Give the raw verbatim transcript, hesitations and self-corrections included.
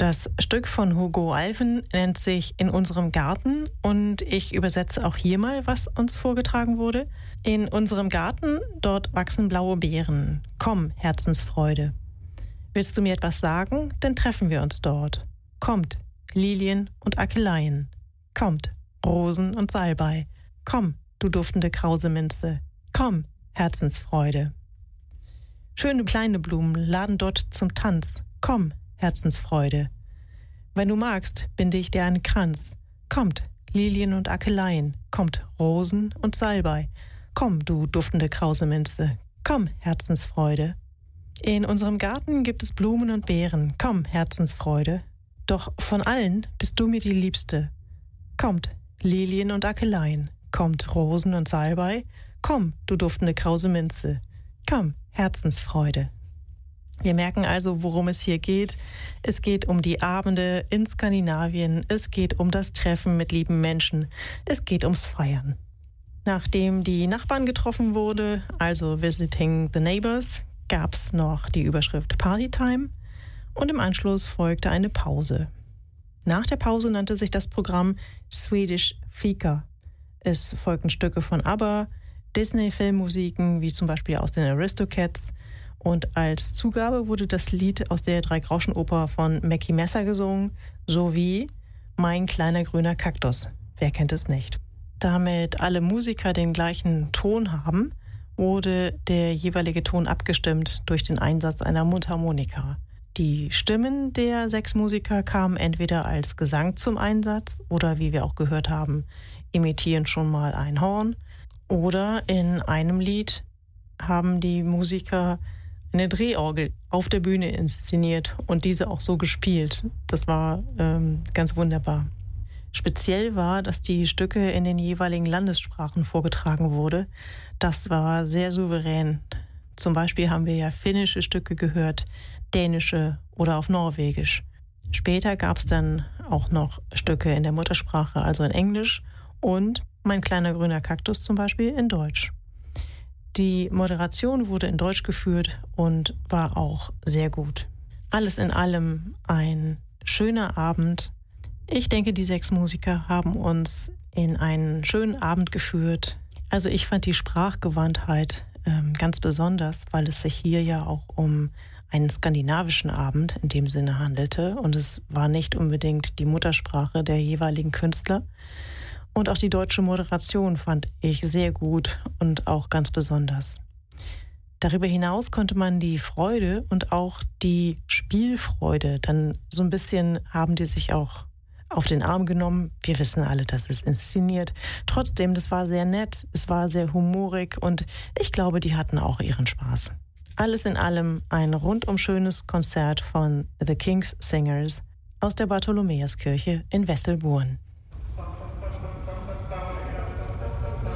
Das Stück von Hugo Alphen nennt sich In unserem Garten und ich übersetze auch hier mal, was uns vorgetragen wurde. In unserem Garten, dort wachsen blaue Beeren. Komm, Herzensfreude. Willst du mir etwas sagen? Dann treffen wir uns dort. Kommt, Lilien und Akeleien. Kommt, Rosen und Salbei. Komm, du duftende Krauseminze. Komm, Herzensfreude. Schöne kleine Blumen laden dort zum Tanz. Komm, Herzensfreude. Wenn du magst, binde ich dir einen Kranz. Kommt, Lilien und Akeleien. Kommt, Rosen und Salbei. Komm, du duftende Krauseminze. Komm, Herzensfreude. In unserem Garten gibt es Blumen und Beeren. Komm, Herzensfreude. Doch von allen bist du mir die Liebste. Kommt, Lilien und Akeleien. Kommt, Rosen und Salbei. Komm, du duftende Krauseminze. Komm, Herzensfreude. Wir merken also, worum es hier geht. Es geht um die Abende in Skandinavien. Es geht um das Treffen mit lieben Menschen. Es geht ums Feiern. Nachdem die Nachbarn getroffen wurde, also Visiting the Neighbors, gab es noch die Überschrift Partytime und im Anschluss folgte eine Pause. Nach der Pause nannte sich das Programm Swedish Fika. Es folgten Stücke von ABBA, Disney-Filmmusiken wie zum Beispiel aus den Aristocats und als Zugabe wurde das Lied aus der Dreigroschenoper von Mackie Messer gesungen, sowie Mein kleiner grüner Kaktus. Wer kennt es nicht? Damit alle Musiker den gleichen Ton haben, wurde der jeweilige Ton abgestimmt durch den Einsatz einer Mundharmonika. Die Stimmen der sechs Musiker kamen entweder als Gesang zum Einsatz oder, wie wir auch gehört haben, imitieren schon mal ein Horn. Oder in einem Lied haben die Musiker eine Drehorgel auf der Bühne inszeniert und diese auch so gespielt. Das war ähm, ganz wunderbar. Speziell war, dass die Stücke in den jeweiligen Landessprachen vorgetragen wurde. Das war sehr souverän. Zum Beispiel haben wir ja finnische Stücke gehört, dänische oder auf Norwegisch. Später gab es dann auch noch Stücke in der Muttersprache, also in Englisch und Mein kleiner grüner Kaktus zum Beispiel in Deutsch. Die Moderation wurde in Deutsch geführt und war auch sehr gut. Alles in allem ein schöner Abend. Ich denke, die sechs Musiker haben uns in einen schönen Abend geführt. Also ich fand die Sprachgewandtheit ähm, ganz besonders, weil es sich hier ja auch um einen skandinavischen Abend in dem Sinne handelte. Und es war nicht unbedingt die Muttersprache der jeweiligen Künstler. Und auch die deutsche Moderation fand ich sehr gut und auch ganz besonders. Darüber hinaus konnte man die Freude und auch die Spielfreude, dann so ein bisschen haben die sich auch auf den Arm genommen. Wir wissen alle, das ist inszeniert. Trotzdem, das war sehr nett, es war sehr humorig und ich glaube, die hatten auch ihren Spaß. Alles in allem ein rundum schönes Konzert von The King's Singers aus der Bartholomäuskirche in Wesselburen.